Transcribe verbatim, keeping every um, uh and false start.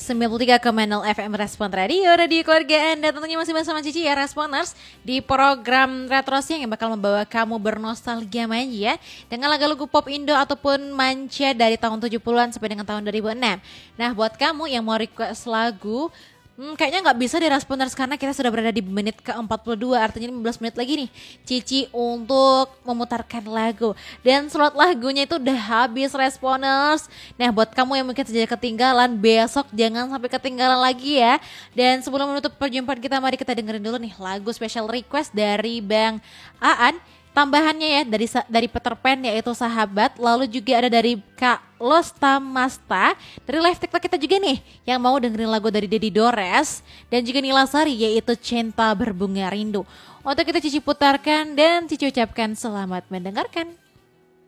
sembilan puluh tiga koma nol F M Respon Radio, radio keluarga Anda. Tentunya masih bersama Cici ya Responers di program Retro Siang yang bakal membawa kamu bernostalgia manja dengan lagu-lagu pop Indo ataupun manca dari tahun tujuh puluhan sampai dengan tahun dua ribu enam. Nah, buat kamu yang mau request lagu, Hmm, kayaknya nggak bisa di Responers karena kita sudah berada di menit ke empat puluh dua, artinya lima belas menit lagi nih Cici untuk memutarkan lagu. Dan slot lagunya itu udah habis Responers. Nah, buat kamu yang mungkin saja ketinggalan, besok jangan sampai ketinggalan lagi ya. Dan sebelum menutup perjumpaan kita, mari kita dengerin dulu nih lagu special request dari Bang Aan. Tambahannya ya dari dari Peter Pan yaitu Sahabat, lalu juga ada dari Kak Losta Masta, dari live TikTok kita juga nih yang mau dengerin lagu dari Dedi Dores dan juga Nila Sari yaitu Cinta Berbunga Rindu. Untuk kita Cici putarkan dan Cici ucapkan selamat mendengarkan.